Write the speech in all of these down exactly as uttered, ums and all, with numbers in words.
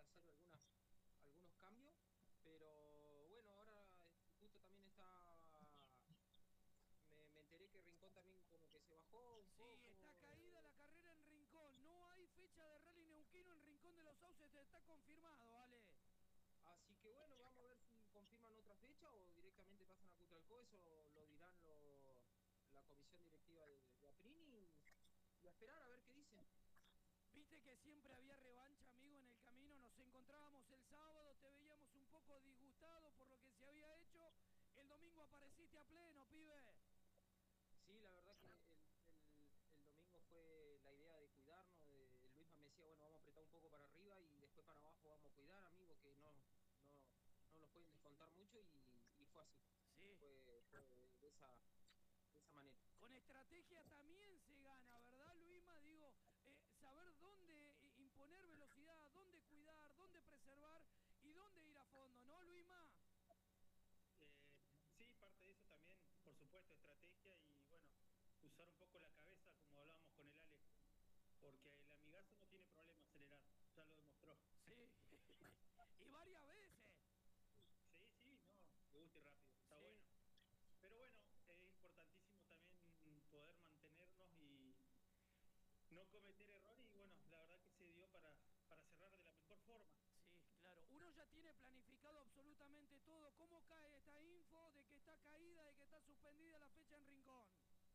hacer algunas, algunos cambios, pero bueno, ahora justo también está, me, me enteré que Rincón también como que se bajó un Sí, está poco. caída la carrera en Rincón. No hay fecha de Rally Neuquino en Rincón de los Sauces. Está confirmado, Ale. Así que bueno, vamos a ver si confirman otra fecha o directamente pasan a Cutralcó, eso lo dirán lo, la comisión directiva de, de Aprini y a esperar a ver qué dicen. Viste que siempre había revancha, amigo, en el camino. Nos encontrábamos el sábado, te veíamos un poco disgustado por lo que se había hecho. El domingo apareciste a pleno, pibe. Sí, la verdad que el, el, el domingo fue la idea de cuidarnos. De, Luisma me decía, bueno, vamos a apretar un poco para arriba y después para abajo vamos a cuidar, amigo, que no, no, no nos pueden descontar mucho y, y fue así. Sí. Fue, fue de, esa, de esa manera. Con estrategia también se gana, ¿verdad, Luisma? Digo, eh, saber dónde imponer velocidad, dónde cuidar, dónde preservar y dónde ir a fondo, ¿no, Luisma? Eh, sí, parte de eso también, por supuesto, estrategia y bueno, usar un poco la cabeza, como hablábamos con el Ale, porque el amigazo no tiene problema acelerar, ya lo demostró. Sí, y varias veces. Sí, sí, no, me gusta y rápido, está Sí. bueno. Pero bueno, es importantísimo también poder mantenernos y no cometer errores y bueno, la verdad que se dio para, para cerrar de la mejor forma. Sí, claro. Uno ya tiene planificado absolutamente todo. ¿Cómo cae esta info de que está caída, de que está suspendida la fecha en Rincón?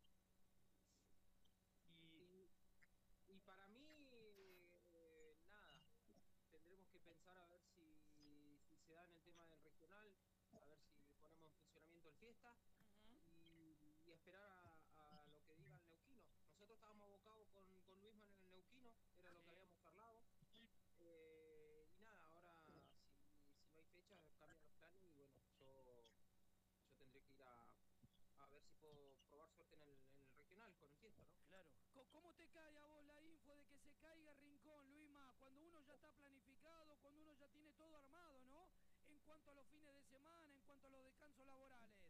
Y Y, y para mí, eh, nada, tendremos que pensar a ver si, si se da en el tema del regional, a ver si ponemos en funcionamiento el fiesta. Uh-huh. Y, y esperar a, a lo que diga el Neuquino. Nosotros estábamos abocados con, con Luisman en el Neuquino, era lo que Sí. habíamos charlado. Eh, y nada, ahora si, si no hay fecha, cambian los planes y bueno, yo, yo tendré que ir a, a ver si puedo probar suerte en el, en el regional con el fiesta, ¿no? Claro. ¿Cómo te cae a vos la info de que se caiga Rincón, Luisma? Cuando uno ya está planificado, cuando uno ya tiene todo armado, ¿no? En cuanto a los fines de semana, en cuanto a los descansos laborales.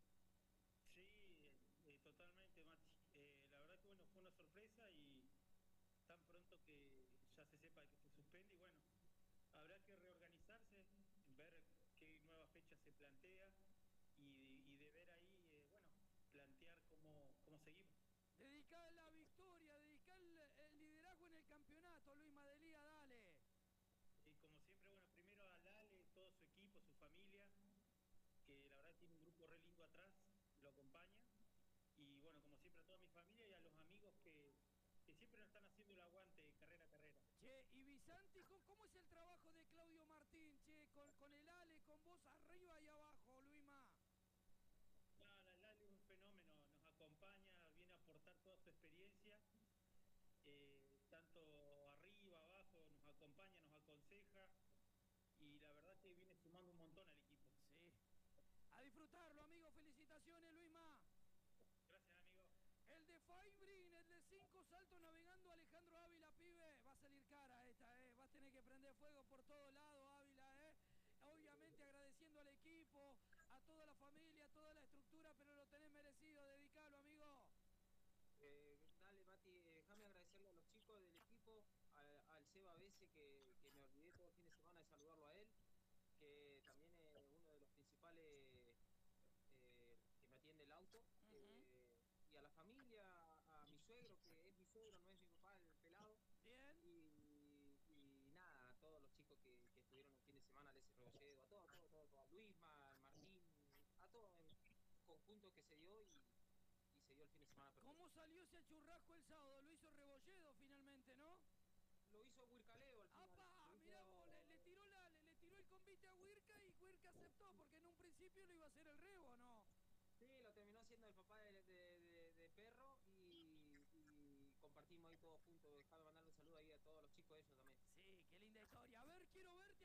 sí, eh, totalmente, Mati. Eh, la verdad que bueno, fue una sorpresa y tan pronto que ya se sepa que se suspende y bueno, habrá que reorganizarse, ver qué nueva fecha se plantea y, y de ver ahí, eh, bueno, plantear cómo, cómo seguimos. Dedicar la victoria, dedicar el, el liderazgo en el campeonato, Luis Madelía, dale. Y como siempre, bueno, primero a Lale, todo su equipo, su familia, que la verdad tiene un grupo re lindo atrás, lo acompaña. Y bueno, como siempre, a toda mi familia y a los amigos que, que siempre nos están haciendo el aguante carrera a carrera. Che, y Bisanti, ¿cómo es el trabajo de Claudio Martín, che? Con, con el Ale, con vos arriba y abajo, Luisma. No, la Lali es un fenómeno, nos acompaña, viene a aportar toda su experiencia, eh, tanto arriba, abajo, nos acompaña, nos aconseja y la verdad que viene sumando un montón al equipo. Sí. A disfrutarlo, amigo. Felicitaciones, Luisma. Gracias, amigo. El de Feinbrin, el de cinco saltos navegando, Alejandro Ávila, pibe. Va a salir cara esta, eh. Vas a tener que prender fuego por todos lados, Ávila, eh. Obviamente agradeciendo al equipo, a toda la familia, a toda la estructura, pero lo tenés merecido. Dedicalo, amigo. Eh, dale, Mati, eh, déjame agradecerle a los chicos del equipo, al, al Seba Bese, que, que me olvidé todo el fin de semana de saludarlo a él, que también es uno de los principales eh, que me atiende el auto, Uh-huh. eh, y a la familia, a mi suegro, que es mi suegro, no es mi papá, el pelado, Bien. y, y nada, a todos los chicos que, que estuvieron el fin de semana, a Leslie Rebolledo, a todos, a todos, todo, todo, a Luisma, al Martín, a todos en conjunto que se dio y, y se dio el fin de semana perfecto. ¿Cómo salió ese churrasco el sábado? Lo hizo Rebolledo finalmente, ¿no? Lo hizo Huircaleo al final, ¡Apa! lo Mirá vos, le, le hizo. tiró la, le, le, tiró el convite a Huirca y Huirca aceptó, porque en un principio lo iba a hacer el Rebo, ¿no? Sí, lo terminó siendo el papá de, de, de, de Perro y, y compartimos ahí todos juntos. Déjame mandarle un saludo ahí a todos los chicos de ellos también. Sí, qué linda historia. A ver, quiero ver